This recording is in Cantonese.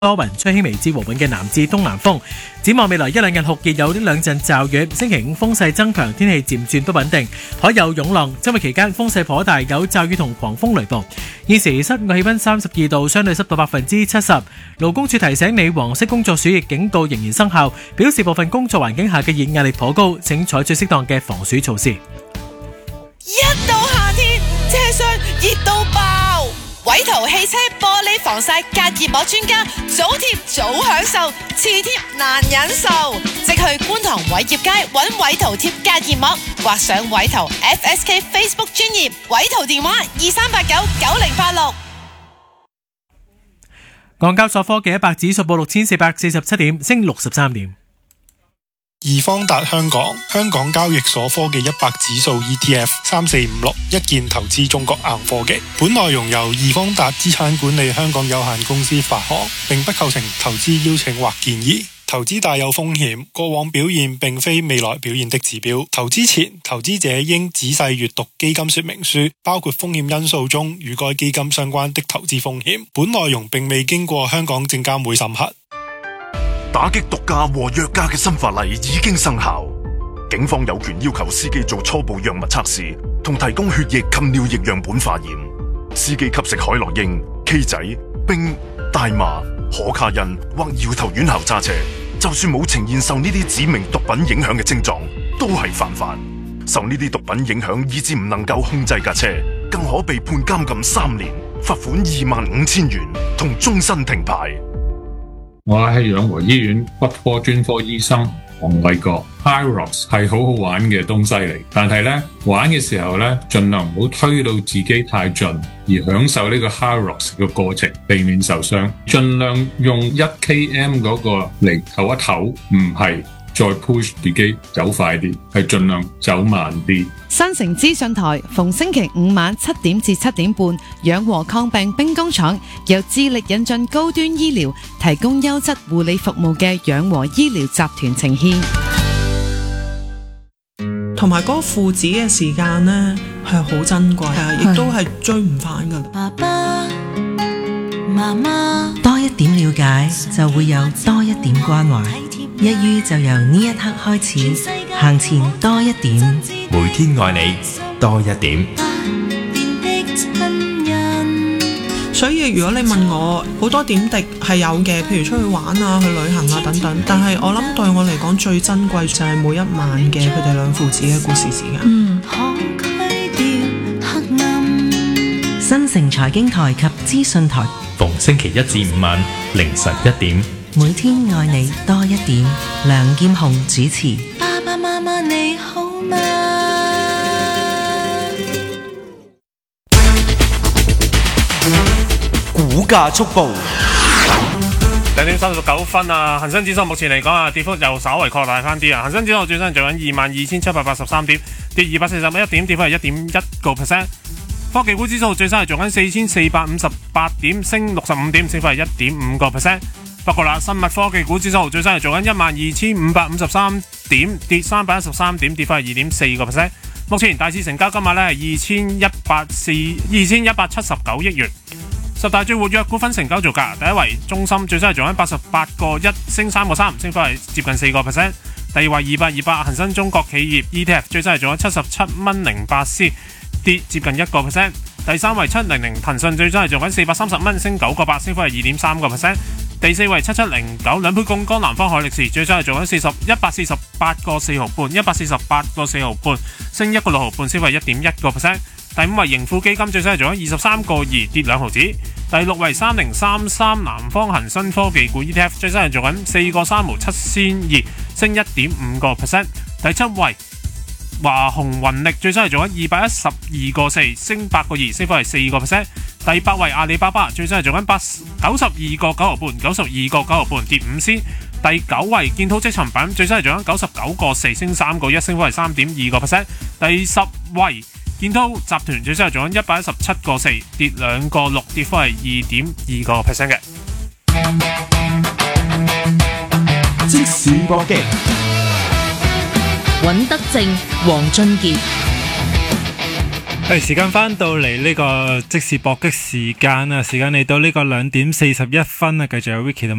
多雲，吹輕微至和緩嘅南至東南風。展望未來一兩日酷熱，有呢兩陣驟雨。星期五風勢增強，天氣漸轉不穩定，海有湧浪。周末期間風勢頗大，有驟雨同狂風雷暴。現時室外氣溫32度，相對濕度70%。勞工處提醒你，黃色工作暑熱警告仍然生效，表示部分工作環境下嘅熱壓力頗高，請採取適當嘅防暑措施。 一到夏天，車廂熱到爆！偉圖汽車玻璃防曬隔熱膜專家，早貼早享受，遲貼難忍受。即去觀塘偉業街揾偉圖貼隔熱膜，或上偉圖 FSK Facebook 專頁，偉圖電話23899086。 港交所科技100指數報6447點，升63點。 易方達香港交易所科技100指數 ETF 3456一件投資中國硬科技。本內容由易方達資產管理香港有限公司發行，並不構成投資邀請或建議。投資大有風險，過往表現並非未來表現的指標。投資前，投資者應仔細閱讀基金說明書，包括風險因素中與該基金相關的投資風險。本內容並未經過香港證監會審核。 打擊毒駕和藥駕嘅新法例已經生效，警方有權要求司機做初步藥物測試，同提供血液及尿液樣本化驗。司機吸食海洛因、K 仔、冰、大麻、可卡因或搖頭丸後揸車，就算冇呈現受呢啲指明毒品影響嘅症狀，都係犯法。受呢啲毒品影響以致唔能夠控制架車，更可被判監禁3年、罰款25000元同終身停牌。 我係養和醫院骨科專科醫生黃偉國。Hyrox 係好好玩嘅東西嚟，但係呢，玩嘅時候呢，盡量唔好推到自己太盡，而享受呢個 Hyrox 嘅過程，避免受傷。盡量用1km 嗰個嚟唞一唞，唔係再 push 自己走快啲，係盡量走慢啲。 新城資訊台逢星期5晚7點至7點半，養和抗病兵工廠由致力引進高端醫療，提供優質護理服務嘅養和醫療集團呈獻。 同埋嗰個父子嘅時間呢，係好珍貴，亦都係追唔返㗎。 爸爸媽媽多一點了解，就會有多一點關懷。一於就由呢一刻開始，行前多一點， 每天愛你多一點。 所以如果你問我，好多點滴係有嘅，譬如出去玩啊、去旅行啊等等。但係我諗對我嚟講最珍貴就係每一晚嘅佢哋兩父子嘅故事時間。 新城財經台及資訊台逢星期1至5晚凌晨1點， 每天愛你多一點。梁劍虹主持。爸爸媽媽你好嗎？ 股價速報 2點39分啊！恒生指數目前嚟講啊，跌幅又稍為擴大翻啲啊！恒生指數最新做緊22,783點，跌241點，跌幅係 1.1%。科技股指數最新係做緊4,458點，升65點，升幅係 1.5%。不過啦，生物科技股指數最新係做緊12,553點，跌313點，跌幅係 2.4%。目前大市成交金額咧係2179億元。十大最活躍股份成交做價，第一位中芯最新係做緊88個1，升3個3，升幅係接近4%。第二位2828恒生中國企業 ETF 最新係做緊77.08，跌接近1%。第三位700騰訊最新係做緊430蚊，升9個8，升幅係 2.3%。第四位7709兩倍槓桿南方海力士最新係做緊148個4毫半，148個4毫半，升1個6毫半，升幅係 1.1%。第五位盈富基金最新係做緊23個2，跌2毫子。第六位3033南方恒生科技股 ETF 最新係做緊4個3毫7仙2，升 1.5%。第七位華虹雲力最新係做緊212個4，升8個2，升幅係4%。第八位阿里巴巴最新係做緊92個9毫半，92個9毫半，跌5仙。第九位建滔積層板最新係做緊99個4，升3個1，升幅係 3.2%。第十位建滔集團最新係做緊117個4，跌2個6，跌幅係 2.2% 嘅。 即時搏擊， 尹德正、黃俊傑。 時間翻到嚟呢個即時搏擊時間啊！時間嚟到呢個2點41分啊！繼續有 Vicky 同